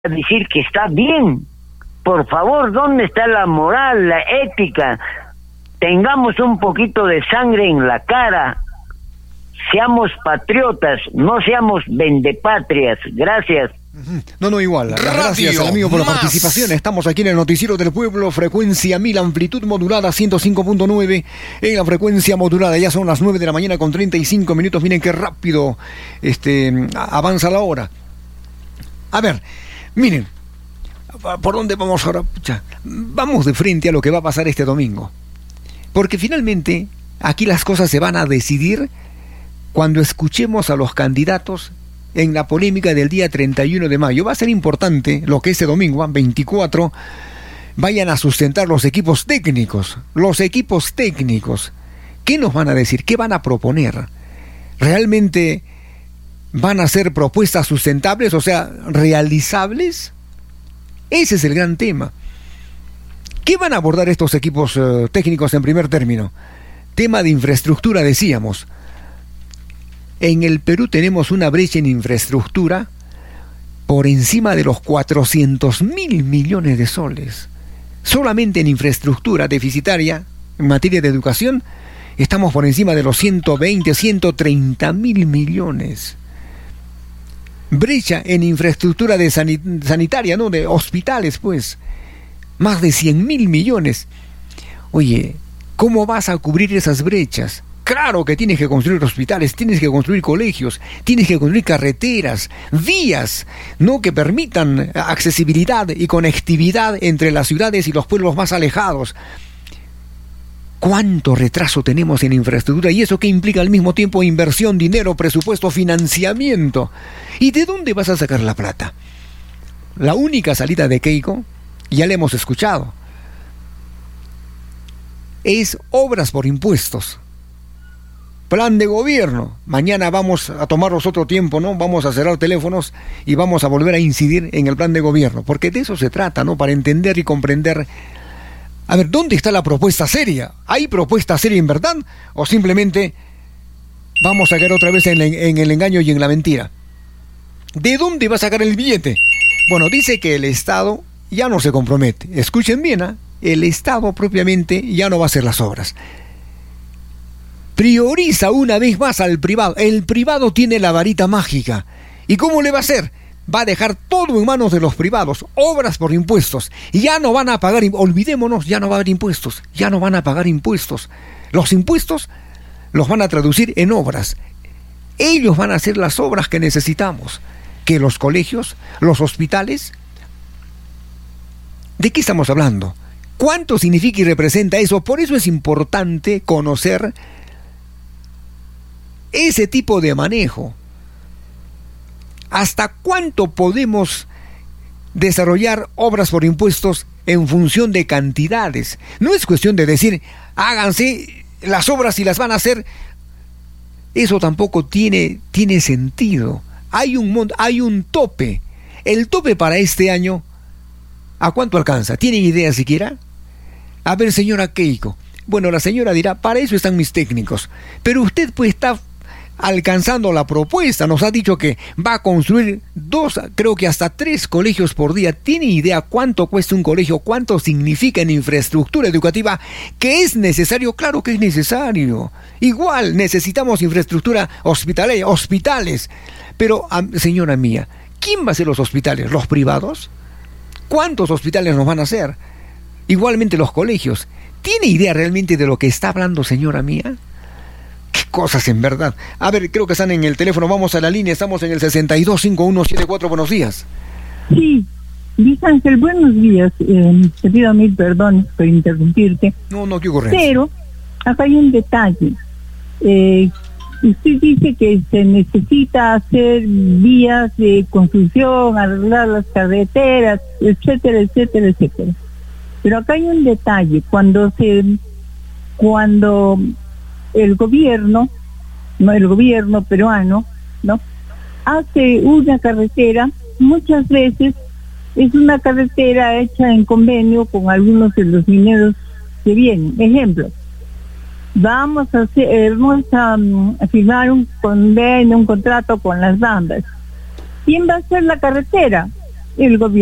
a decir que está bien. Por favor, ¿dónde está la moral, la ética? Tengamos un poquito de sangre en la cara. Seamos patriotas, no seamos vendepatrias. Gracias. No, igual. Gracias al amigo por la participación. Estamos aquí en el Noticiero del Pueblo, frecuencia 1000, amplitud modulada 105.9 en la frecuencia modulada. Ya son las 9 de la mañana con 35 minutos. Miren qué rápido avanza la hora. A ver, miren, ¿por dónde vamos ahora? Pucha, vamos de frente a lo que va a pasar este domingo. Porque finalmente aquí las cosas se van a decidir cuando escuchemos a los candidatos en la polémica del día 31 de mayo. Va a ser importante lo que este domingo, 24, vayan a sustentar los equipos técnicos. Los equipos técnicos. ¿Qué nos van a decir? ¿Qué van a proponer? ¿Realmente van a ser propuestas sustentables, o sea, realizables? Ese es el gran tema. ¿Qué van a abordar estos equipos técnicos en primer término? Tema de infraestructura, decíamos. En el Perú tenemos una brecha en infraestructura por encima de los 400.000 millones de soles. Solamente en infraestructura deficitaria, en materia de educación, estamos por encima de los 120, 130.000 millones. Brecha en infraestructura de sanitaria, ¿no? De hospitales, pues. Más de 100.000 millones. Oye, ¿cómo vas a cubrir esas brechas? Claro que tienes que construir hospitales, tienes que construir colegios, tienes que construir carreteras, vías, ¿no? Que permitan accesibilidad y conectividad entre las ciudades y los pueblos más alejados. ¿Cuánto retraso tenemos en infraestructura? ¿Y eso qué implica al mismo tiempo? Inversión, dinero, presupuesto, financiamiento. ¿Y de dónde vas a sacar la plata? La única salida de Keiko, ya le hemos escuchado, es obras por impuestos. Plan de gobierno. Mañana vamos a tomarnos otro tiempo, ¿no? Vamos a cerrar teléfonos y vamos a volver a incidir en el plan de gobierno, porque de eso se trata, ¿no? Para entender y comprender. A ver, ¿dónde está la propuesta seria? ¿Hay propuesta seria en verdad? ¿O simplemente vamos a caer otra vez en el engaño y en la mentira? ¿De dónde va a sacar el billete? Bueno, dice que el Estado ya no se compromete. Escuchen bien, ¿eh? El Estado propiamente ya no va a hacer las obras. Prioriza una vez más al privado. El privado tiene la varita mágica. ¿Y cómo le va a hacer? Va a dejar todo en manos de los privados. Obras por impuestos. Y ya no van a pagar. Olvidémonos, ya no va a haber impuestos. Ya no van a pagar impuestos. Los impuestos los van a traducir en obras. Ellos van a hacer las obras que necesitamos. Que los colegios, los hospitales. ¿De qué estamos hablando? ¿Cuánto significa y representa eso? Por eso es importante conocer ese tipo de manejo. ¿Hasta cuánto podemos desarrollar obras por impuestos en función de cantidades? No es cuestión de decir, háganse las obras y las van a hacer. Eso tampoco tiene sentido. Hay un tope. El tope para este año, ¿a cuánto alcanza? ¿Tienen idea siquiera? A ver, señora Keiko. Bueno, la señora dirá, para eso están mis técnicos. Pero usted pues está alcanzando la propuesta. Nos ha dicho que va a construir 2, creo que hasta 3 colegios por día. ¿Tiene idea cuánto cuesta un colegio? ¿Cuánto significa en infraestructura educativa? ¿Que es necesario? Claro que es necesario. Igual necesitamos infraestructura hospitalaria, hospitales. Pero, señora mía, ¿quién va a hacer los hospitales? ¿Los privados? ¿Cuántos hospitales nos van a hacer? Igualmente los colegios. ¿Tiene idea realmente de lo que está hablando, señora mía? Qué cosas en verdad. A ver, creo que están en el teléfono. Vamos a la línea. Estamos en el 625174. Buenos días. Sí, Luis Ángel, buenos días. Te pido 1000 perdones por interrumpirte. No, ¿qué ocurre? Pero acá hay un detalle. Usted dice que se necesita hacer vías de construcción, arreglar las carreteras, etcétera, etcétera, etcétera. Pero acá hay un detalle. Cuando el gobierno peruano, ¿no?, hace una carretera, muchas veces es una carretera hecha en convenio con algunos de los mineros que vienen. Ejemplo, vamos a firmar un convenio, un contrato con las bandas. ¿Quién va a hacer la carretera? el gobierno